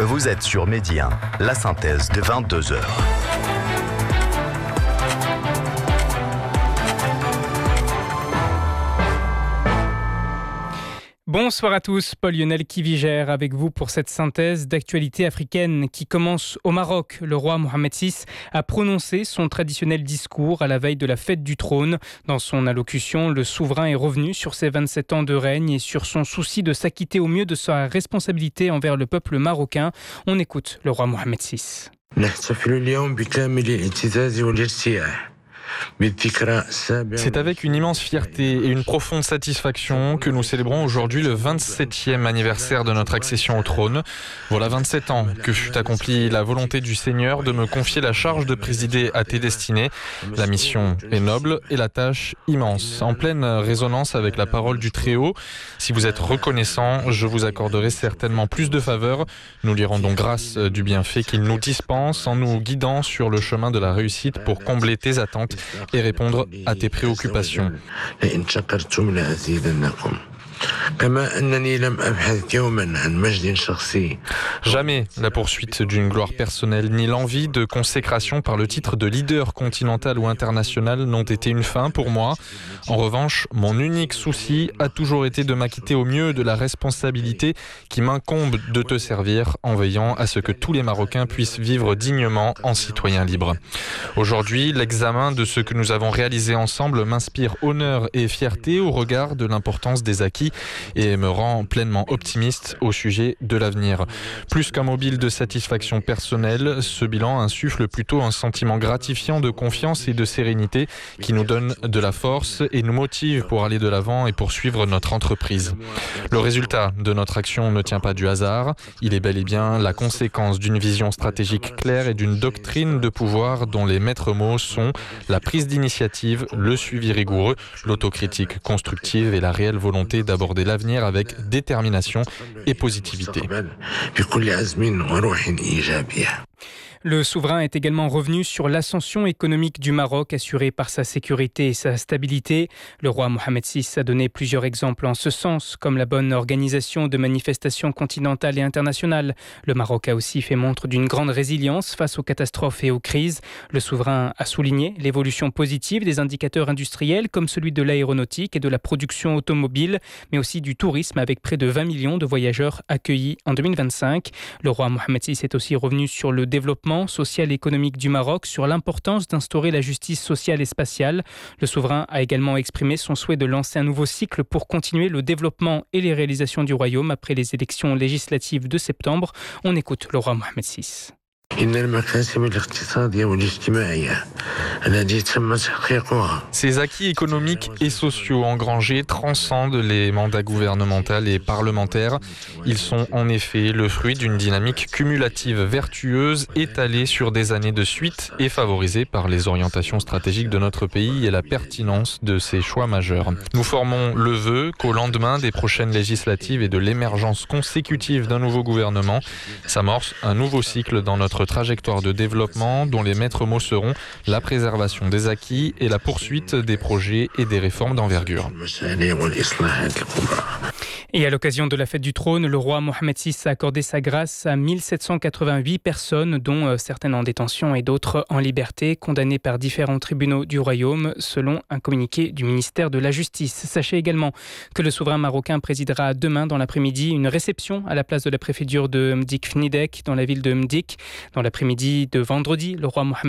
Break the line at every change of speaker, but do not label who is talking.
Vous êtes sur Midi 1, la synthèse de 22h.
Bonsoir à tous, Paul-Lionel Kivigère avec vous pour cette synthèse d'actualité africaine qui commence au Maroc. Le roi Mohamed VI a prononcé son traditionnel discours à la veille de la fête du trône. Dans son allocution, le souverain est revenu sur ses 27 ans de règne et sur son souci de s'acquitter au mieux de sa responsabilité envers le peuple marocain. On écoute le roi Mohamed VI.
C'est avec une immense fierté et une profonde satisfaction que nous célébrons aujourd'hui le 27e anniversaire de notre accession au trône. Voilà 27 ans que fut accomplie la volonté du Seigneur de me confier la charge de présider à tes destinées. La mission est noble et la tâche immense. En pleine résonance avec la parole du Très-Haut, si vous êtes reconnaissant, je vous accorderai certainement plus de faveurs. Nous lui rendons grâce du bienfait qu'il nous dispense en nous guidant sur le chemin de la réussite pour combler tes attentes et répondre à tes préoccupations. Jamais la poursuite d'une gloire personnelle ni l'envie de consécration par le titre de leader continental ou international n'ont été une fin pour moi. En revanche, mon unique souci a toujours été de m'acquitter au mieux de la responsabilité qui m'incombe de te servir en veillant à ce que tous les Marocains puissent vivre dignement en citoyens libres. Aujourd'hui, l'examen de ce que nous avons réalisé ensemble m'inspire honneur et fierté au regard de l'importance des acquis et me rend pleinement optimiste au sujet de l'avenir. Plus qu'un mobile de satisfaction personnelle, ce bilan insuffle plutôt un sentiment gratifiant de confiance et de sérénité qui nous donne de la force et nous motive pour aller de l'avant et poursuivre notre entreprise. Le résultat de notre action ne tient pas du hasard, il est bel et bien la conséquence d'une vision stratégique claire et d'une doctrine de pouvoir dont les maîtres mots sont la prise d'initiative, le suivi rigoureux, l'autocritique constructive et la réelle volonté d'aborder l'avenir avec détermination et positivité.
Le souverain est également revenu sur l'ascension économique du Maroc assurée par sa sécurité et sa stabilité. Le roi Mohamed VI a donné plusieurs exemples en ce sens, comme la bonne organisation de manifestations continentales et internationales. Le Maroc a aussi fait montre d'une grande résilience face aux catastrophes et aux crises. Le souverain a souligné l'évolution positive des indicateurs industriels comme celui de l'aéronautique et de la production automobile, mais aussi du tourisme avec près de 20 millions de voyageurs accueillis en 2025. Le roi Mohamed VI est aussi revenu sur le développement social et économique du Maroc, sur l'importance d'instaurer la justice sociale et spatiale. Le souverain a également exprimé son souhait de lancer un nouveau cycle pour continuer le développement et les réalisations du royaume après les élections législatives de septembre. On écoute le roi Mohamed VI.
Ces acquis économiques et sociaux engrangés transcendent les mandats gouvernementaux et parlementaires. Ils sont en effet le fruit d'une dynamique cumulative vertueuse étalée sur des années de suite et favorisée par les orientations stratégiques de notre pays et la pertinence de ses choix majeurs. Nous formons le vœu qu'au lendemain des prochaines législatives et de l'émergence consécutive d'un nouveau gouvernement, s'amorce un nouveau cycle dans notre trajectoire de développement dont les maîtres mots seront la préservation des acquis et la poursuite des projets et des réformes d'envergure.
Et à l'occasion de la fête du trône, le roi Mohamed VI a accordé sa grâce à 1788 personnes, dont certaines en détention et d'autres en liberté, condamnées par différents tribunaux du royaume, selon un communiqué du ministère de la Justice. Sachez également que le souverain marocain présidera demain dans l'après-midi une réception à la place de la préfecture de Mdik Fnidek, dans la ville de Mdik. Dans l'après-midi de vendredi, le roi Mohamed